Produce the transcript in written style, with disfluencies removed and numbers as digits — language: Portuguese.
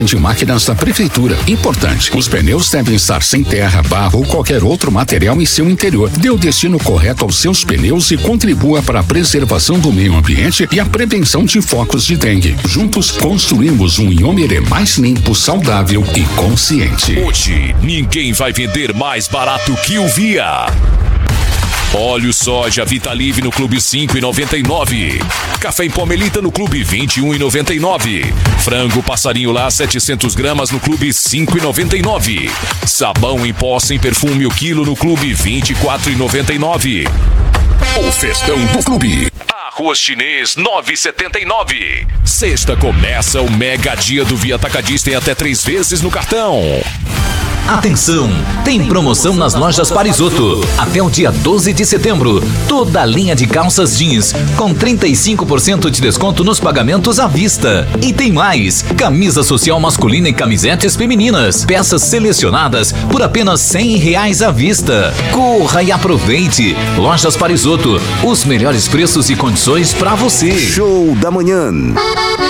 de máquinas da prefeitura. Importante, os pneus devem estar sem terra, barro ou qualquer outro material em seu interior. Dê o destino correto aos seus pneus e contribua para a preservação do meio ambiente e a prevenção de focos de dengue. Juntos, construímos um Iomerê mais limpo, saudável e consciente. Hoje, ninguém vai vender mais barato que o Via. Óleo soja Vitalive no Clube 5,99. Café em pó Melita no Clube 21,99. Frango passarinho lá 700 gramas no Clube 5,99. Sabão em pó sem perfume o quilo no Clube 24,99. O festão do Clube. Arroz chinês 9,79. Sexta começa o mega dia do Via Atacadista em até 3 vezes no cartão. Atenção! Tem promoção nas lojas Parisotto. Até o dia 12 de setembro. Toda a linha de calças jeans com 35% de desconto nos pagamentos à vista. E tem mais! Camisa social masculina e camisetes femininas. Peças selecionadas por apenas R$100 à vista. Corra e aproveite! Lojas Parisotto. Os melhores preços e condições para você. Show da manhã.